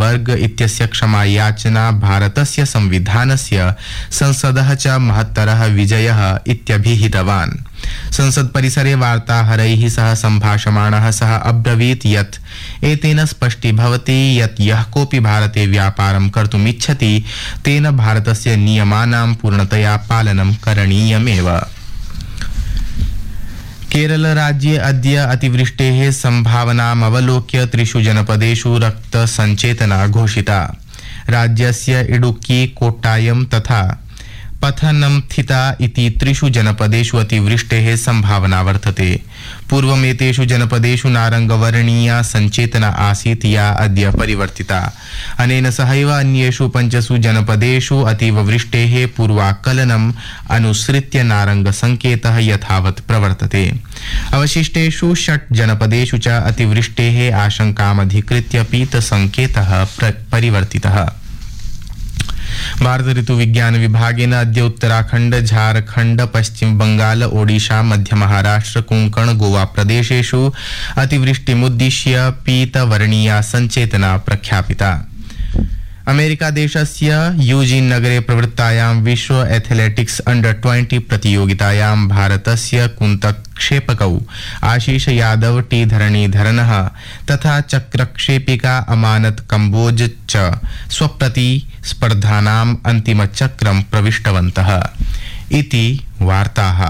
Goldberg इत्यस्य क्षमायाचना भारतस्य संविधानस्य संसदः च महत्तरः विजयः इत्यभिहितवान्। संसद परिसरे वार्ताहरैः सह सम्भाषमाणः सः अब्रवीत् यत् एतेन स्पष्टीभवति यत् यः कोऽपि भारते व्यापारं कर्तुमिच्छति तेन भारतस्य नियमानां पूर्णतया पालनं करणीयमेव। केरल राज्ये अद्य अतिवृष्टेः सम्भावनामवलोक्य 3 जनपदेषु रक्तसञ्चेतना घोषिता। राज्यस्य इडुक्की, कोट्टायम तथा पथनमथिट्टा इति 3 जनपदेषु अतिवृष्टेः सम्भावना वर्तते। पूर्वमेतेषु जनपदेषु नारङ्गवर्णीया सञ्चेतना आसीत्, या अद्य परिवर्तिता। अनेन सहैव अन्येषु 5 जनपदेषु अतीववृष्टेः पूर्वाकलनम् अनुसृत्य नारङ्गसङ्केतः यथावत् प्रवर्तते। अवशिष्टेषु 6 जनपदेषु च अतिवृष्टेः आशङ्कामधिकृत्य पीतसङ्केतः परिवर्तितः। भारत ऋतु विज्ञान विभागेन अद्य उत्तराखण्ड, झारखण्ड, पश्चिम बंगाल, ओडिशा, मध्य महाराष्ट्र, कोंकण, गोवा प्रदेशेषु अतिवृष्टिमुद्दिश्य पीतवर्णीया सञ्चेतना प्रख्यापिता। अमेरिका देशस्य यूजिन नगरे प्रवृत्तायां विश्व एथलेटिक्स अंडर-20 प्रतियोगितायां भारतस्य कुन्तक्षेपकौ आशीष यादव, टी धरणीधरनः तथा चक्रक्षेपिका अमानत कम्बोज च स्वप्रतिस्पर्धानाम् अन्तिमचक्रं प्रविष्टवन्तः इति वार्ताः।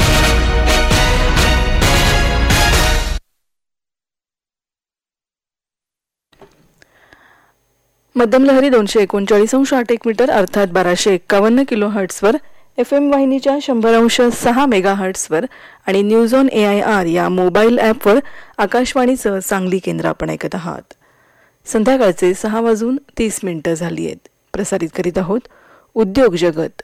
मध्यम लहरी 239.8 मीटर अर्थात 1251 किलोहर्ट्झवर, FM वाहिनीच्या 100.6 मेगाहर्ट्झवर आणि न्यूज ऑन AIR या मोबाईल ॲपवर आकाशवाणीचं सांगली केंद्र आपण ऐकत आहात। संध्याकाळचे 6:30 झाली आहेत। प्रसारित करीत आहोत उद्योग जगत।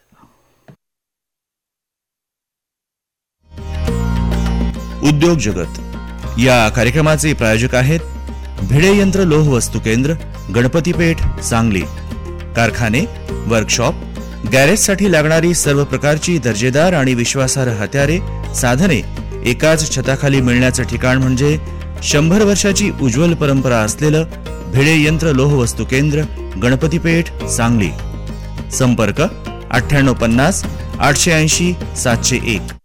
उद्योग जगत या कार्यक्रमाचे प्रायोजक आहेत भिडे यंत्र लोह वस्तू केंद्र, गणपती पेठ, सांगली। कारखाने, वर्कशॉप, गॅरेजसाठी लागणारी सर्व प्रकारची दर्जेदार आणि विश्वासार्ह हत्यारे, साधने एकाच छताखाली मिळण्याचं ठिकाण म्हणजे 100 वर्षाची उज्ज्वल परंपरा असलेलं भिडे यंत्र लोह वस्तू केंद्र, गणपती पेठ, सांगली। संपर्क 9850 880 701।